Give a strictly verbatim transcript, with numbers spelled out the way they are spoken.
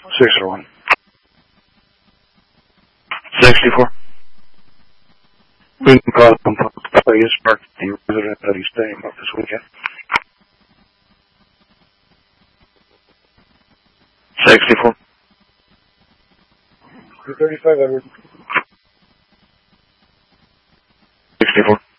six oh one. sixty-four. We can call them please mark the resident that he's staying up this weekend. sixty-four. two thirty-five, Edward. sixty-four.